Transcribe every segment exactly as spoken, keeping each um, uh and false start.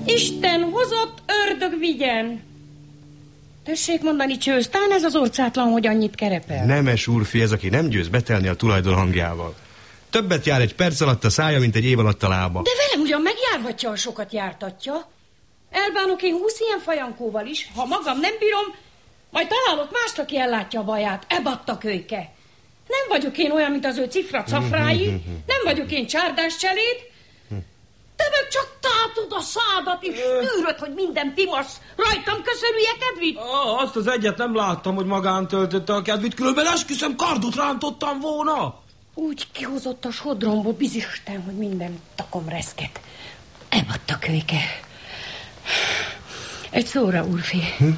Isten hozott, ördög vigyen. Tessék mondani, Csősz, talán ez az orcátlan, hogy annyit kerepel. Nemes úrfi ez, aki nem győz betelni a tulajdon hangjával. Többet jár egy perc alatt a szája, mint egy év alatt a lába. De velem ugyan megjárhatja, ha sokat jártatja. Elbánok én húsz ilyen fajankóval is. Ha magam nem bírom, majd találok mást, aki ellátja a baját. Ebatta kölyke. Nem vagyok én olyan, mint az ő cifra cafrái. Nem vagyok én csárdás cseléd. Te meg csak tátod a szádat és tűröd, hogy minden pimasz rajtam köszörülje kedvit. Ah, azt az egyet nem láttam, hogy magán töltötte a kedvit, különben esküszöm, kardot rántottam volna. Úgy kihozott a sodromból, bizisten, hogy minden takom reszket. Ebadt a kölyke. Egy szóra, úrfi. Hm?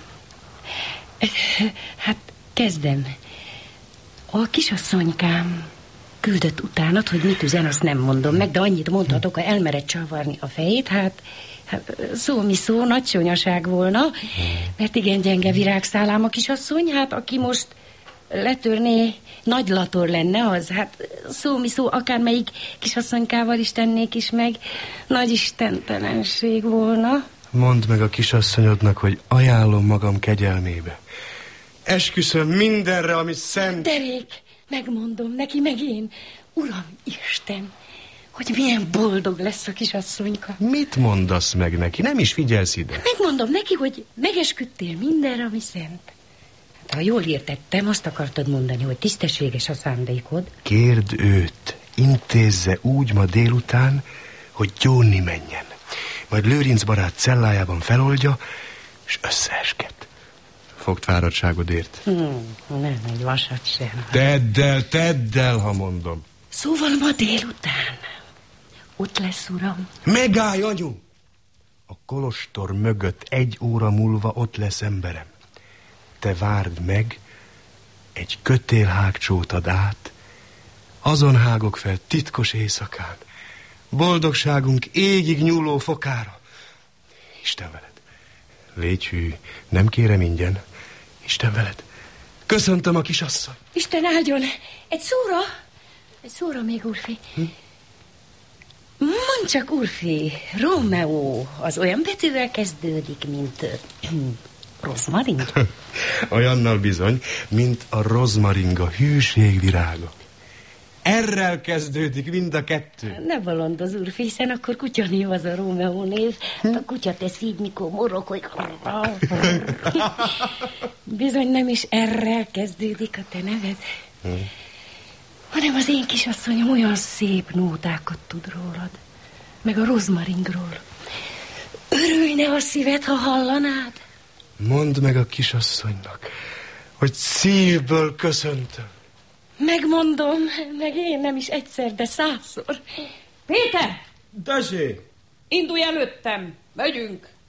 Hát kezdem. A kisasszonykám küldött utánat, hogy mit üzen, azt nem mondom meg, de annyit mondhatok, ha elmered csavarni a fejét, hát, hát szó mi szó, nagy sonyaság volna, mert igen gyenge virágszálám a kisasszony, hát aki most letörné, nagy lator lenne az, hát szó mi szó, akármelyik kisasszonykával is tennék is meg, nagy istentelenség volna. Mondd meg a kisasszonyodnak, hogy ajánlom magam kegyelmébe. Esküszöm mindenre, ami szent. Derék, megmondom neki, meg én. Uram Isten, hogy milyen boldog lesz a kisasszonyka. Mit mondasz meg neki? Nem is figyelsz ide. Megmondom neki, hogy megesküdtél mindenre, ami szent. Hát, ha jól értettem, azt akartad mondani, hogy tisztességes a szándékod. Kérd őt, intézze úgy ma délután, hogy gyónni menjen. Majd Lőrinc barát cellájában feloldja, és összeesked. Fogd fáradtságodért. Hmm, nem egy vasat sem. Tedd el, tedd el, ha mondom. Szóval ma délután ott lesz, uram. Megállj, anyu! A kolostor mögött egy óra múlva ott lesz emberem. Te várd meg, egy kötélhágcsót ad át, azon hágok fel titkos éjszakán, boldogságunk égig nyúló fokára. Isten veled. Légy hű, nem kérem ingyen. Isten veled. Köszöntöm a kisasszony. Isten áldjon. Egy szóra, egy szóra még, úrfi. Hm? Mondd csak, úrfi, Rómeó az olyan betűvel kezdődik, mint rozmarin? Olyannal bizony, mint a rozmaringa hűség virága. Errel kezdődik mind a kettő. Ne bolondoz, úrfi, hiszen akkor kutyanév az a Rómeó név. Hm? A kutya tesz így, mikor morog, hogy... Bizony nem is errel kezdődik a te neved, hm? hanem az én kisasszonyom olyan szép nótákat tud rólad, meg a rozmaringról. Örülne a szíved, ha hallanád? Mondd meg a kisasszonynak, hogy szívből köszöntöm. Megmondom, meg én nem is egyszer, de százszor. Péter! Tessék! Indulj előttem, megyünk!